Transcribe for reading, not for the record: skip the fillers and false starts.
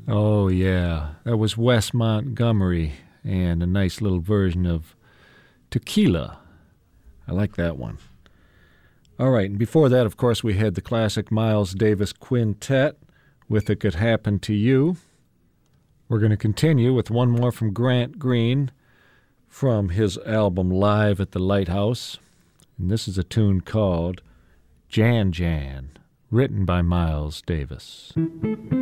Oh, yeah. That was Wes Montgomery and a nice little version of Tequila. I like that one. All right, and before that, of course, we had the classic Miles Davis Quintet with It Could Happen to You. We're going to continue with one more from Grant Green from his album Live at the Lighthouse. And this is a tune called Jan Jan, written by Miles Davis.